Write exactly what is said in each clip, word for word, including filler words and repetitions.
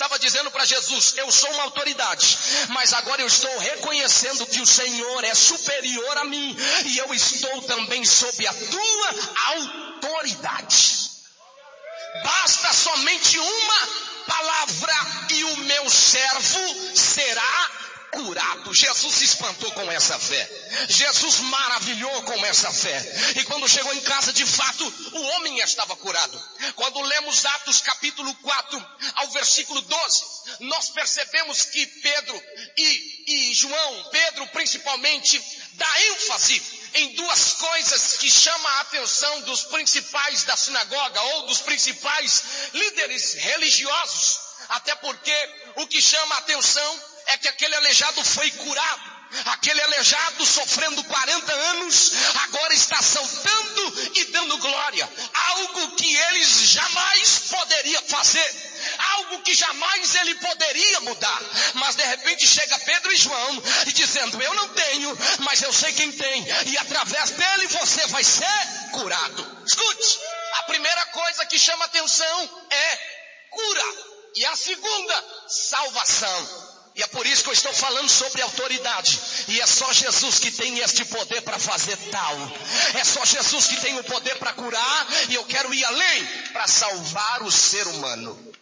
estava dizendo para Jesus: eu sou uma autoridade, mas agora eu estou reconhecendo que o Senhor é superior a mim, e eu estou também sob a tua autoridade. Basta somente uma palavra e o meu servo será curado. Jesus se espantou com essa fé. Jesus maravilhou com essa fé. E quando chegou em casa, de fato, o homem estava curado. Quando lemos Atos capítulo quatro, ao versículo doze, nós percebemos que Pedro e, e João, Pedro principalmente, dá ênfase em duas coisas que chamam a atenção dos principais da sinagoga, ou dos principais líderes religiosos. Até porque o que chama a atenção é que aquele aleijado foi curado. Aquele aleijado, sofrendo quarenta anos, agora está saltando e dando glória. Algo que eles jamais poderia fazer. Algo que jamais ele poderia mudar. Mas de repente chega Pedro e João e dizendo: eu não tenho, mas eu sei quem tem, e através dele você vai ser curado. Escute, a primeira coisa que chama atenção é cura. E a segunda, salvação. E é por isso que eu estou falando sobre autoridade. E é só Jesus que tem este poder para fazer tal. É só Jesus que tem o poder para curar. E eu quero ir além, para salvar o ser humano.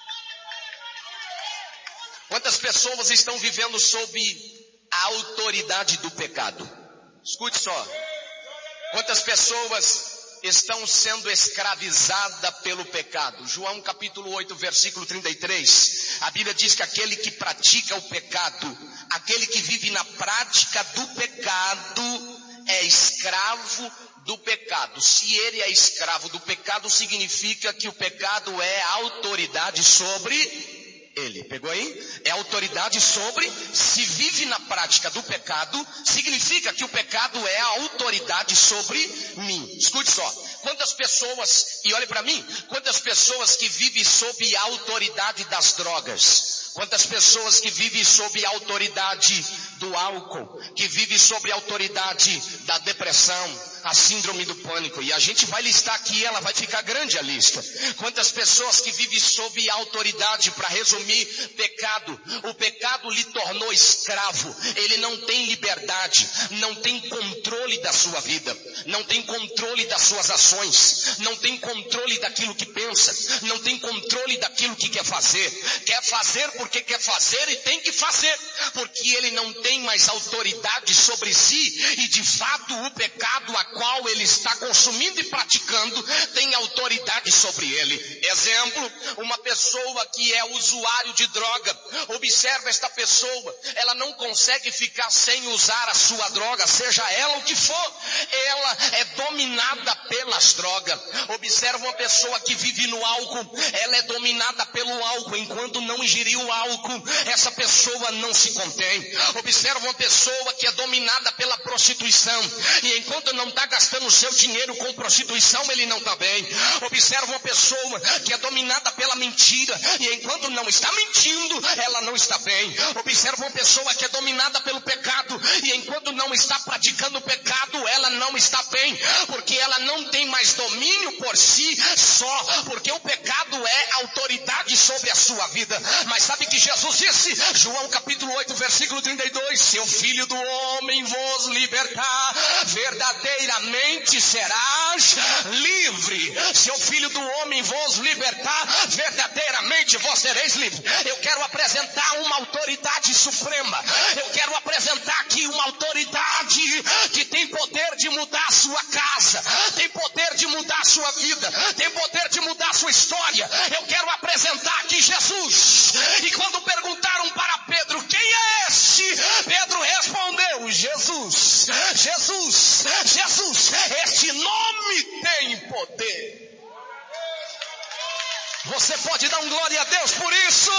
Quantas pessoas estão vivendo sob a autoridade do pecado? Escute só. Quantas pessoas estão sendo escravizadas pelo pecado? João capítulo oito, versículo trinta e três. A Bíblia diz que aquele que pratica o pecado, aquele que vive na prática do pecado, é escravo do pecado. Se ele é escravo do pecado, significa que o pecado é autoridade sobre ele. Pegou aí? É autoridade sobre. Se vive na prática do pecado, significa que o pecado é a autoridade sobre mim. Escute só. Quantas pessoas, e olhe para mim, quantas pessoas que vivem sob a autoridade das drogas, quantas pessoas que vivem sob a autoridade do álcool, que vivem sob a autoridade da depressão, a síndrome do pânico, e a gente vai listar aqui, ela vai ficar grande a lista. Quantas pessoas que vivem sob a autoridade, para resumir, pecado. O pecado lhe tornou escravo. Ele não tem liberdade, não tem controle da sua vida, não tem controle das suas ações, não tem controle daquilo que pensa, não tem controle daquilo que quer fazer. Quer fazer porque quer fazer e tem que fazer, porque ele não tem mais autoridade sobre si, e de fato o pecado a qual ele está consumindo e praticando tem autoridade sobre ele. Exemplo, uma pessoa que é usuário de droga. Observa esta pessoa, ela não consegue ficar sem usar a sua droga, seja ela o que for, ela é dominada pelas drogas. Observa uma pessoa que vive no álcool, ela é dominada pelo álcool. Enquanto não ingerir o álcool, essa pessoa não se contém. Observa uma pessoa que é dominada pela prostituição, e enquanto não está gastando o seu dinheiro com prostituição, ele não está bem. Observa uma pessoa que é dominada pela mentira, e enquanto não está mentindo, ela não está bem. Observa uma pessoa que é dominada pelo pecado, e enquanto não está praticando o pecado, ela não está bem, porque ela não tem mais domínio por si só, porque o pecado é autoridade sobre a sua vida. Mas sabe que Jesus disse, João capítulo oito, versículo trinta e dois, se o Filho do Homem vos libertar, verdadeiramente serás livre. Se o Filho do Homem vos libertar, verdadeiramente vós sereis livres. Eu quero apresentar uma autoridade suprema. Eu quero apresentar aqui uma autoridade que tem poder de mudar a sua casa, tem poder de mudar a sua vida, tem poder de mudar a sua história. Eu quero apresentar aqui Jesus. E quando perguntaram para Pedro, quem é esse? Pedro respondeu, Jesus, Jesus, Jesus, este nome tem poder. Você pode dar um glória a Deus por isso?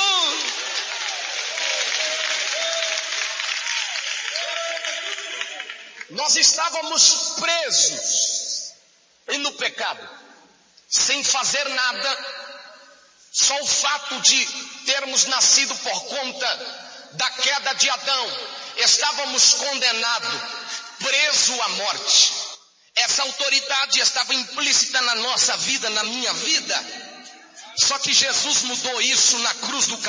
Nós estávamos presos no pecado, sem fazer nada. Só o fato de termos nascido por conta da queda de Adão, estávamos condenados, presos à morte. Essa autoridade estava implícita na nossa vida, na minha vida. Só que Jesus mudou isso na cruz do Calvário.